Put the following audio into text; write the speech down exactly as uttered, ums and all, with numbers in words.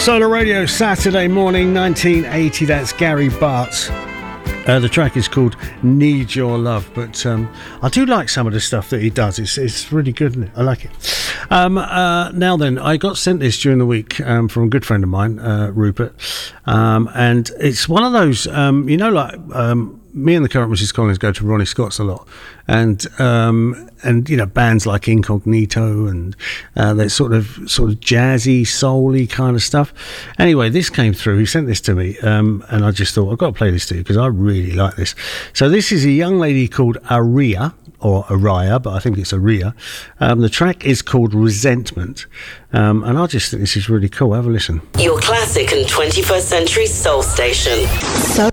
Solar Radio, Saturday morning, nineteen eighty. That's Gary Bartz. Uh, the track is called Need Your Love, but um, I do like some of the stuff that he does. It's it's really good, isn't it? I like it. Um, uh, now then, I got sent this during the week um, from a good friend of mine, uh, Rupert, um, and it's one of those, um, you know, like um, me and the current Missus Collins go to Ronnie Scott's a lot, and um, and you know, bands like Incognito and uh, that sort of sort of jazzy, soul-y kind of stuff. Anyway, this came through. He sent this to me, um, and I just thought I've got to play this to you because I really like this. So this is a young lady called Aria, or Araya, but I think it's Aria. Um, the track is called Resentment, um, and I just think this is really cool. Have a listen. Your classic and twenty-first century soul station. So